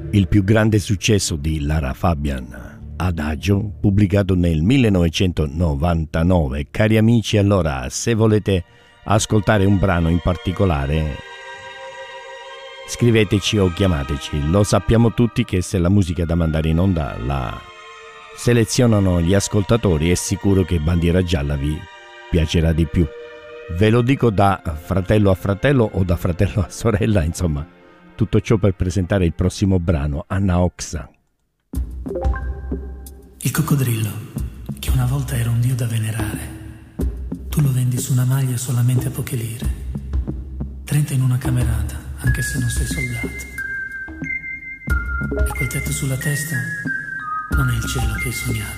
Il più grande successo di Lara Fabian, Adagio, pubblicato nel 1999. Cari amici, allora, se volete ascoltare un brano in particolare, scriveteci o chiamateci. Lo sappiamo tutti che se la musica da mandare in onda la selezionano gli ascoltatori, è sicuro che Bandiera Gialla vi piacerà di più. Ve lo dico da fratello a fratello o da fratello a sorella, insomma, tutto ciò per presentare il prossimo brano, Anna Oxa. Il coccodrillo, che una volta era un dio da venerare, tu lo vendi su una maglia solamente a poche lire, 30 in una camerata, anche se non sei soldato. E quel tetto sulla testa non è il cielo che hai sognato.